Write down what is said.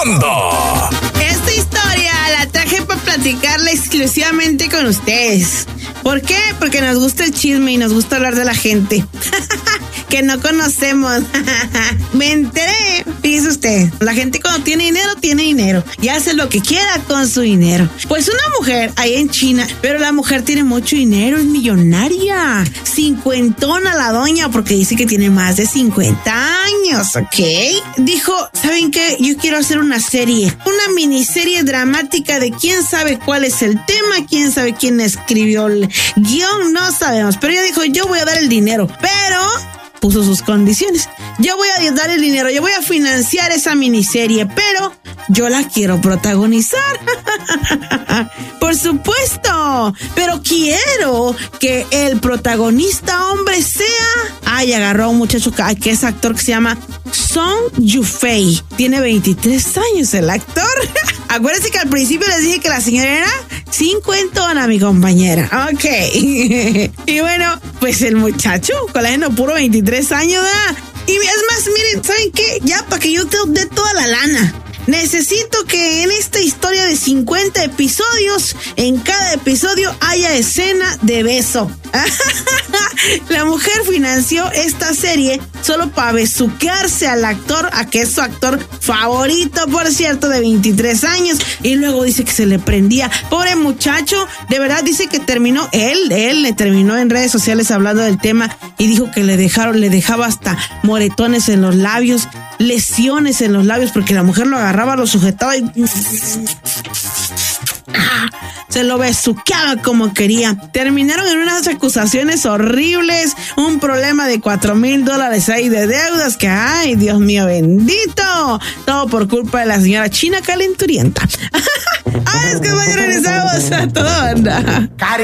banda. Esta historia la traje para platicarla exclusivamente con ustedes. ¿Por qué? Porque nos gusta el chisme y nos gusta hablar de la gente que no conocemos. Me enteré, fíjese usted, la gente cuando tiene dinero y hace lo que quiera con su dinero. Pues una mujer ahí en China, pero la mujer tiene mucho dinero, es millonaria, cincuentona la doña, porque dice que tiene más de 50 años, ¿ok? Dijo, ¿saben qué? Yo quiero hacer una miniserie dramática de quién sabe cuál es el tema, quién sabe quién escribió el guión, no sabemos, pero ella dijo, yo voy a dar el dinero, pero puso sus condiciones. Yo voy a dar el dinero, yo voy a financiar esa miniserie, pero yo la quiero protagonizar. Por supuesto, pero quiero que el protagonista hombre sea... Ay, agarró a un muchacho que es actor que se llama Song Yufei. Tiene 23 años el actor. Acuérdense que al principio les dije que la señora era cincuentona, mi compañera. Ok. Y bueno, pues el muchacho, colágeno puro, 23 años, ¿verdad? Y es más, miren, ¿saben qué? Ya para que yo te dé toda la lana, necesito que en esta historia de 50 episodios, en cada episodio haya escena de beso. La mujer financió esta serie solo para besuquearse al actor, a que es su actor favorito, por cierto, de 23 años. Y luego dice que se le prendía. Pobre muchacho, de verdad dice que terminó, él le terminó en redes sociales hablando del tema y dijo que le dejaba hasta moretones en los labios, lesiones en los labios, porque la mujer lo agarraba, lo sujetaba y se lo besuqueaba como quería. Terminaron en unas acusaciones horribles, un problema de $4,000 ahí de deudas que, ay, Dios mío bendito, todo por culpa de la señora china calenturienta. Ay, es que mañana regresamos a toda banda.